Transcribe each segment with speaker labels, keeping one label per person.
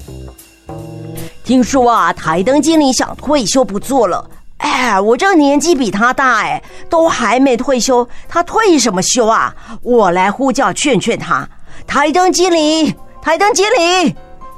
Speaker 1: 听说啊，台灯经理想退休不做了。我这个年纪比他大都还没退休，他退什么休啊？我来呼叫劝劝他。台灯经理，台灯经理。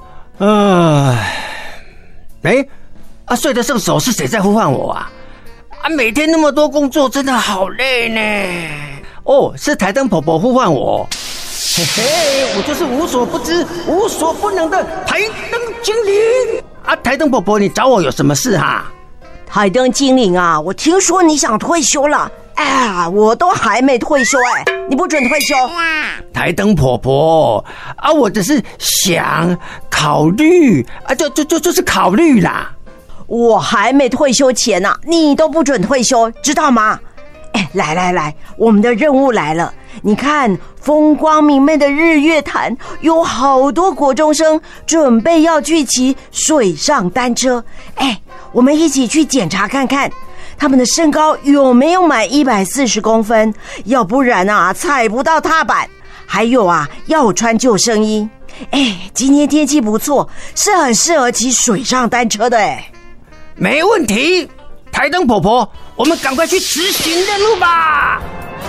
Speaker 2: 睡得正熟是谁在呼唤我啊？每天那么多工作，真的好累呢。是台灯婆婆呼唤我。嘿嘿，我就是无所不知、无所不能的台灯精灵啊！台灯婆婆，你找我有什么事啊？
Speaker 1: 台灯精灵啊，我听说你想退休了。我都还没退休你不准退休。
Speaker 2: 台灯婆婆我只是想考虑就是考虑啦。
Speaker 1: 我还没退休前你都不准退休，知道吗？来，我们的任务来了。你看，风光明媚的日月潭有好多国中生准备要去骑水上单车。我们一起去检查看看他们的身高有没有满140公分，要不然踩不到踏板。还有要穿救生衣。今天天气不错，是很适合骑水上单车的。
Speaker 2: 没问题，台灯婆婆，我们赶快去执行任务吧。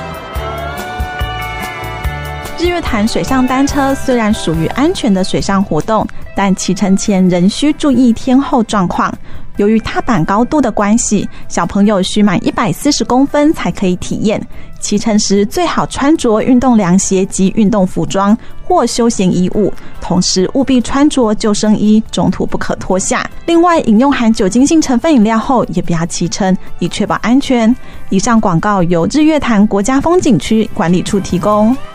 Speaker 3: 日月潭水上单车虽然属于安全的水上活动，但骑乘前仍需注意天候状况。由于踏板高度的关系，小朋友需满140公分才可以体验。骑乘时最好穿着运动凉鞋及运动服装或休闲衣物，同时务必穿着救生衣，中途不可脱下。另外，饮用含酒精性成分饮料后也不要骑乘，以确保安全。以上广告由日月潭国家风景区管理处提供。